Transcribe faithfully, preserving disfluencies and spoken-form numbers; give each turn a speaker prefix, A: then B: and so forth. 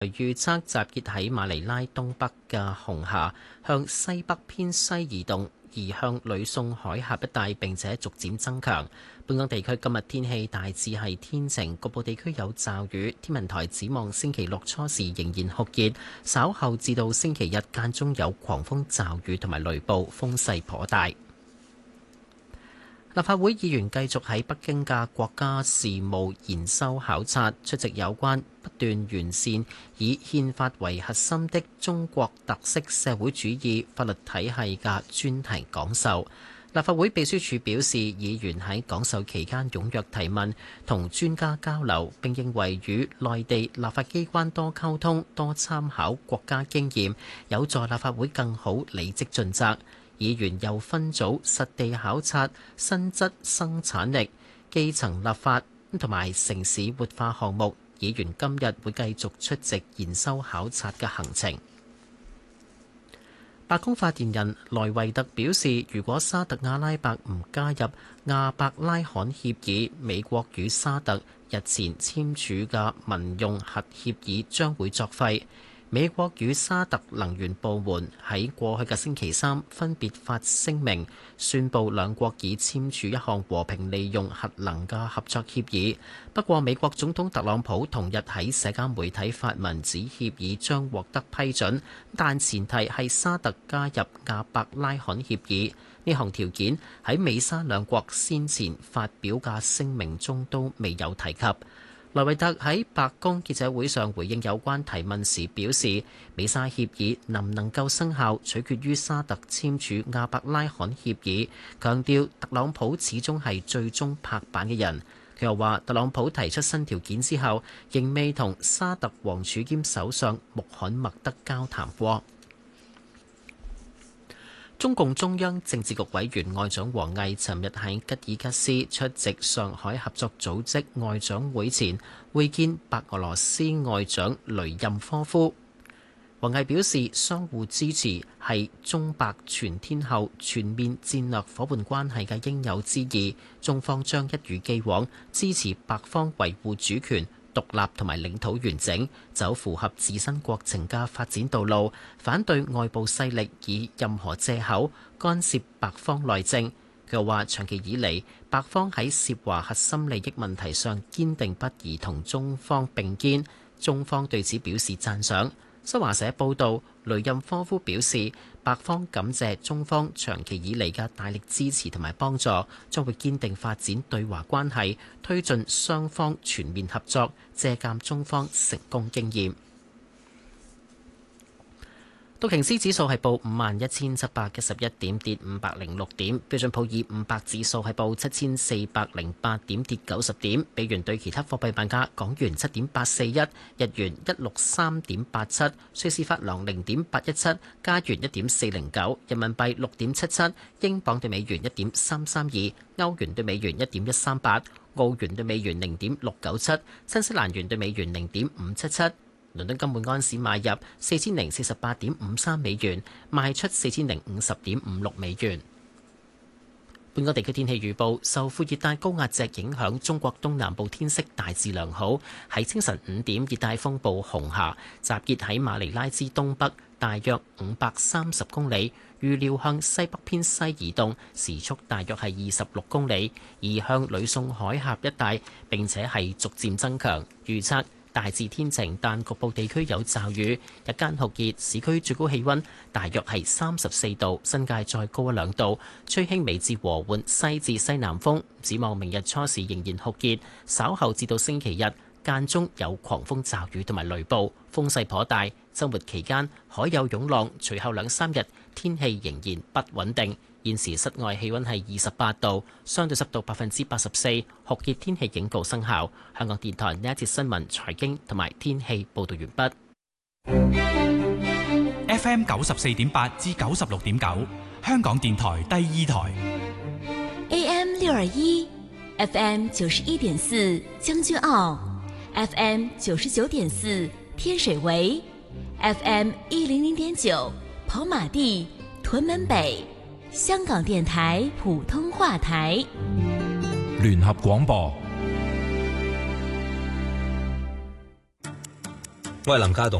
A: 預測集結喺馬尼拉東北嘅紅霞向西北偏西移動，移向呂宋海峽一帶，並且逐漸增強。本港地區今日天氣大致係天晴，局部地區有驟雨。天文台展望星期六初時仍然酷熱，稍後至到星期日間中有狂風驟雨同埋雷暴，風勢頗大。立法會議員繼續喺北京嘅國家事務研修考察，出席有關不斷完善以憲法為核心的中國特色社會主義法律體系嘅專題講授。立法會秘書處表示，議員喺講授期間踴躍提問，同專家交流，並認為與內地立法機關多溝通、多參考國家經驗，有助立法會更好履職盡責。議員又分組實地考察新質生產力、基層立法同埋城市活化項目。議員今日會繼續出席研修考察嘅行程。白宮發言人萊維特表示，如果沙特阿拉伯唔加入亞伯拉罕協議，美國與沙特日前簽署嘅民用核協議將會作廢。美國與沙特能源部門喺過去嘅星期三分別發聲明，宣布兩國已簽署一項和平利用核能嘅合作協議。不過，美國總統特朗普同日喺社交媒體發文指協議將獲得批准，但前提係沙特加入亞伯拉罕協議。呢項條件喺美沙兩國先前發表嘅聲明中都未有提及。萊維特喺白宮記者會上回應有關提問時表示，美沙協議能唔能夠生效，取決於沙特簽署亞伯拉罕協議，強調特朗普始終係最終拍板嘅人。佢又話，特朗普提出新條件之後，仍未同沙特王儲兼首相穆罕默德交談過。中共中央政治局委員外長王毅尋日喺吉爾吉斯出席上海合作組織外長會前會見白俄羅斯外長雷任科夫。王毅表示，相互支持係中白全天候全面戰略夥伴關係嘅應有之義，中方將一如既往支持白方維護主權、獨立同埋領土完整，走符合自身國情嘅發展道路，反對外部勢力以任何藉口干涉白方內政。佢又話，長期以嚟，白方喺涉華核心利益問題上堅定不移同中方並肩，中方對此表示讚賞。新華社報道，雷任科夫表示，白方感謝中方長期以嚟嘅大力支持同埋幫助，將會堅定發展對華關係，推進雙方全面合作，借鑑中方成功經驗。道瓊斯指數係報五萬一千七百一十一點，跌五百零六點；標準普爾五百指數係報七千四百零八點，跌九十點。美元對其他貨幣賣價：港元七點八四一，日元一六三點八七，瑞士法郎零點八一七，加元一點四零九，人民幣六點七七，英鎊對美元一點三三二，歐元對美元一點一三八，澳元對美元零點六九七，新西蘭元對美元零點五七七。倫敦金每安士買入四千零四十八點五三美元，賣出四千零五十點五六美元。本港地區天氣預報，受副熱帶高壓脊影響，中國東南部天色大致良好。喺清晨五點，熱帶風暴紅霞集結喺馬尼拉之東北，大約五百三十公里，預料向西北偏西移動，時速大約係二十六公里，移向呂宋海峽一帶，並且係逐漸增強。預測大致天晴，但局部地區有驟雨。日間酷熱，市區最高氣溫大約係三十四度，新界再高一兩度。吹輕微至和緩西至西南風。展望明日初時仍然酷熱，稍後至到星期日間中有狂風驟雨同埋雷暴，風勢頗大。週末期間海有湧浪，隨後兩三日天氣仍然不穩定。現時室外氣溫係二十八度，相對濕度百分之八十四，酷熱天氣警告生效。香港電台呢一節新聞、財經同埋天氣報道完
B: 畢。F M 九十四點八至九十六點九，香港電台第二台。
C: A M 六二一，F M 九十一點四將軍澳 ，F M 九十九點四天水圍 ，F M 一零零點九跑馬地屯門北。香港電台普通話台，
D: 聯合廣播。 我係林家棟。